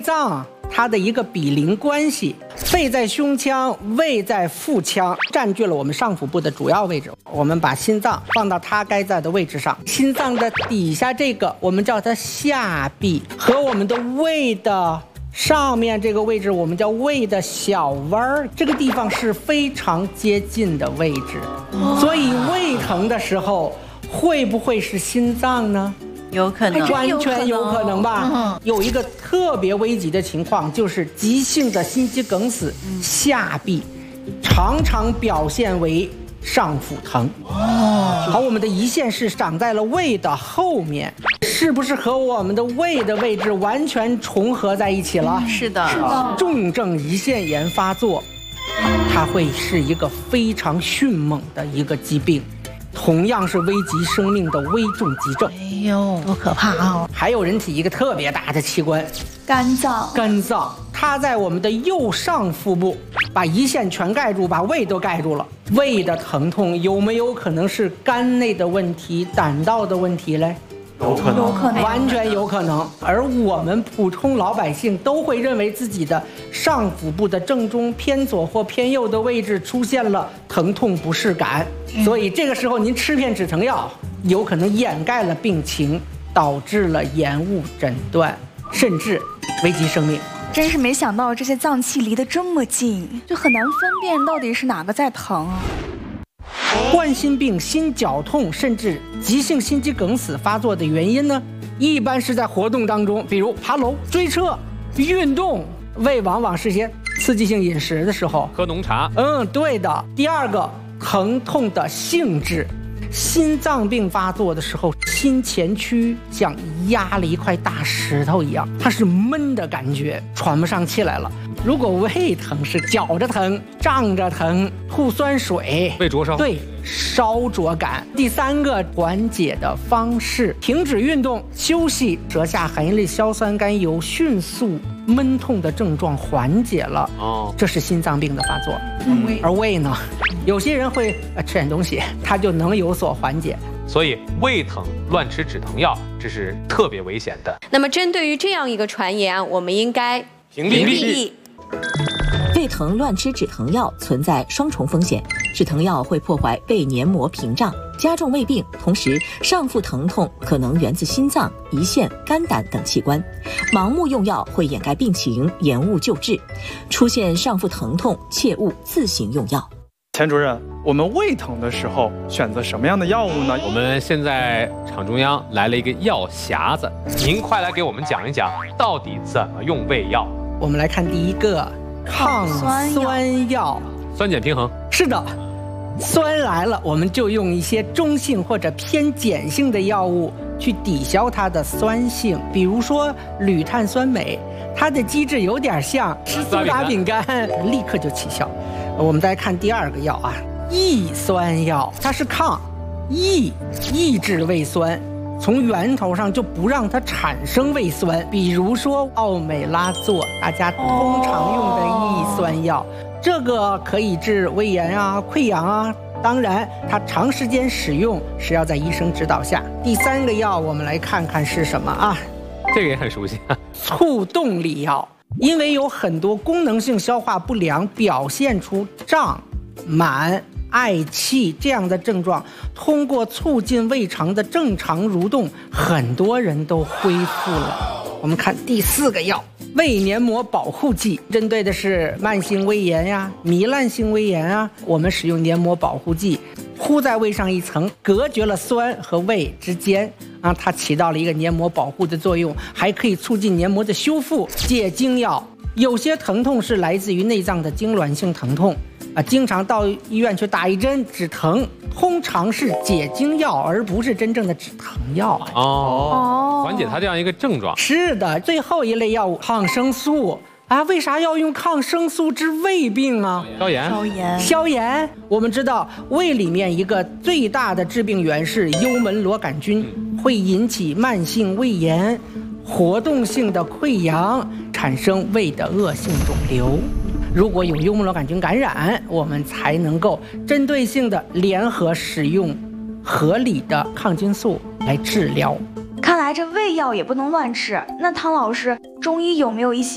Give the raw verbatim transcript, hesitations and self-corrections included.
脏它的一个比邻关系，肺在胸腔，胃在腹腔，占据了我们上腹部的主要位置。我们把心脏放到它该在的位置上，心脏的底下这个我们叫它下壁，和我们的胃的上面这个位置我们叫胃的小弯儿，这个地方是非常接近的位置。所以胃疼的时候会不会是心脏呢？ 有可能， 完全有可能吧。嗯、有一个特别危急的情况，就是急性的心肌梗死，下壁常常表现为上腹疼。哦，好，我们的胰腺是长在了胃的后面，是不是和我们的胃的位置完全重合在一起了？ 是的，是的。 重症胰腺炎发作，它会是一个非常迅猛的一个疾病。同样是危及生命的危重急症。 哎呦，多可怕啊！ 还有人体一个特别大的器官， 肝脏。 肝脏，它在我们的右上腹部，把胰腺全盖住，把胃都盖住了。胃的疼痛有没有可能是肝内的问题、胆道的问题嘞？ 有可能， 有可能， 完全有可能。而我们普通老百姓都会认为自己的上腹部的正中偏左或偏右的位置出现了疼痛不适感，所以这个时候您吃片止疼药，有可能掩盖了病情，导致了延误诊断，甚至危及生命。 真是没想到这些脏器离得这么近，就很难分辨到底是哪个在疼啊。 冠心病、心绞痛甚至急性心肌梗死发作的原因呢，一般是在活动当中，比如爬楼、追车、运动，胃往往是些刺激性饮食的时候， 喝浓茶。 嗯，对的。第二个，疼痛的性质，心脏病发作的时候，心前区像压了一块大石头一样，它是闷的感觉，喘不上气来了。如果胃疼是绞着疼、胀着疼、吐酸水、 胃灼烧， 对，烧灼感。第三个缓解的方式，停止运动、休息，舌下含一类硝酸甘油，迅速闷痛的症状缓解了。哦，这是心脏病的发作。嗯，而胃呢，有些人会吃点东西，它就能有所缓解。 所以胃疼乱吃止疼药，这是特别危险的。 那么针对于这样一个传言，我们应该屏蔽。 胃疼乱吃止疼药存在双重风险，止疼药会破坏胃黏膜屏障，加重胃病，同时上腹疼痛可能源自心脏、胰腺、肝胆等器官。盲目用药会掩盖病情，延误救治。出现上腹疼痛，切勿自行用药。 钱主任，我们胃疼的时候选择什么样的药物呢？ 我们现在厂中央来了一个药匣子，您快来给我们讲一讲，到底怎么用胃药？ 我们来看第一个，抗酸药， 酸碱平衡。是的， 酸来了，我们就用一些中性或者偏碱性的药物去抵消它的酸性，比如说铝碳酸镁，它的机制有点像吃苏打饼干，立刻就起效。我们再看第二个药啊，抑酸药，它是抗抑抑制胃酸，从源头上就不让它产生胃酸，比如说奥美拉唑，大家通常用的抑酸药，这个可以治胃炎啊、溃疡啊。当然，它长时间使用是要在医生指导下。第三个药，我们来看看是什么啊？ 这个也很熟悉啊， 促动力药。因为有很多功能性消化不良表现出胀、满、嗳气这样的症状，通过促进胃肠的正常蠕动，很多人都恢复了。我们看第四个药，胃黏膜保护剂，针对的是慢性胃炎呀、糜烂性胃炎啊，我们使用黏膜保护剂，敷在胃上一层，隔绝了酸和胃之间。啊，它起到了一个黏膜保护的作用，还可以促进黏膜的修复。解经药，有些疼痛是来自于内脏的痉挛性疼痛，啊，经常到医院去打一针止疼，通常是解经药，而不是真正的止疼药。 哦，缓解它这样一个症状。 是的，最后一类药物抗生素。啊，为啥要用抗生素治胃病啊？ 消炎， 消炎， 消炎。我们知道，胃里面一个最大的致病源是幽门螺杆菌，会引起慢性胃炎、活动性的溃疡，产生胃的恶性肿瘤。如果有幽门螺杆菌感染，我们才能够针对性的联合使用合理的抗菌素来治疗。 看来这胃药也不能乱吃。那汤老师，中医有没有一些